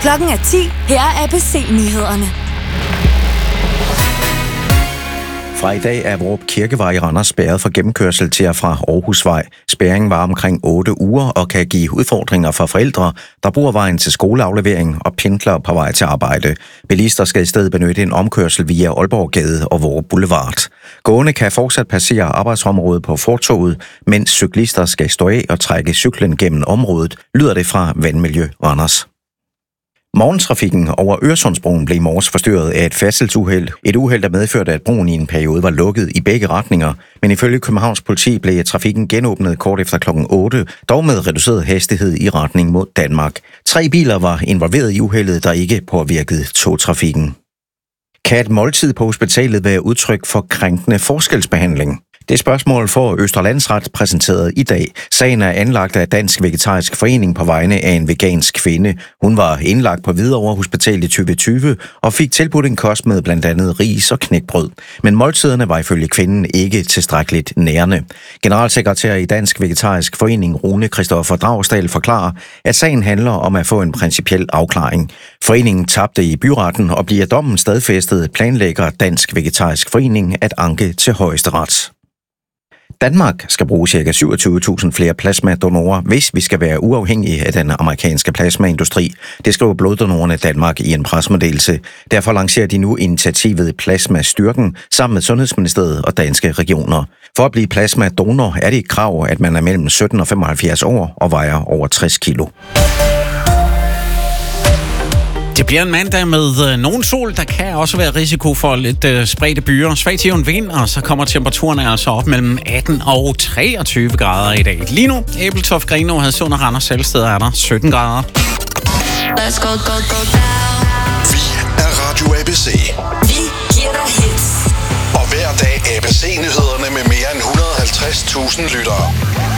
Klokken er 10. Her er ABC-nyhederne. Fra i dag er Vorup Kirkevej i Randers spærret for gennemkørsel til og fra Aarhusvej. Spærringen var omkring 8 uger og kan give udfordringer for forældre, der bruger vejen til skoleaflevering og pendler på vej til arbejde. Bilister skal i stedet benytte en omkørsel via Aalborggade og Vorup Boulevard. Gående kan fortsat passere arbejdsområdet på fortovet, mens cyklister skal stå af og trække cyklen gennem området, lyder det fra Vandmiljø Randers. Morgentrafikken over Øresundsbroen blev i morges forstyrret af et færdselsuheld. Et uheld, der medførte, at broen i en periode var lukket i begge retninger. Men ifølge Københavns politi blev trafikken genåbnet kort efter klokken 8, dog med reduceret hastighed i retning mod Danmark. 3 biler var involveret i uheldet, der ikke påvirkede togtrafikken. Kan et måltid på hospitalet være udtryk for krænkende forskelsbehandling? Det spørgsmål får Østre Landsret præsenteret i dag. Sagen er anlagt af Dansk Vegetarisk Forening på vegne af en vegansk kvinde. Hun var indlagt på Hvidovre Hospital i 2020 og fik tilbudt en kost med blandt andet ris og knækbrød. Men måltiderne var ifølge kvinden ikke tilstrækkeligt nærende. Generalsekretær i Dansk Vegetarisk Forening Rune Christoffer Dragsdal forklarer, at sagen handler om at få en principiel afklaring. Foreningen tabte i byretten, og bliver dommen stadfæstet, planlægger Dansk Vegetarisk Forening at anke til Højesteret. Danmark skal bruge ca. 27.000 flere plasmadonorer, hvis vi skal være uafhængige af den amerikanske plasmaindustri. Det skriver Bloddonorerne Danmark i en pressemeddelelse. Derfor lancerer de nu initiativet Plasmastyrken sammen med Sundhedsministeriet og danske regioner. For at blive plasmadonor er det et krav, at man er mellem 17 og 75 år og vejer over 60 kilo. Det bliver en mandag med nogen sol. Der kan også være risiko for lidt spredte byer. Svag til jævn vind, og så kommer temperaturen altså op mellem 18 og 23 grader i dag. Lige nu, Ebeltoft, Grenaa, Hadsund og Randers Salsted er der 17 grader. Let's go, go, go down. Vi er Radio ABC. Vi giver dig hits. Og hver dag ABC-nyhederne med mere end 150.000 lyttere.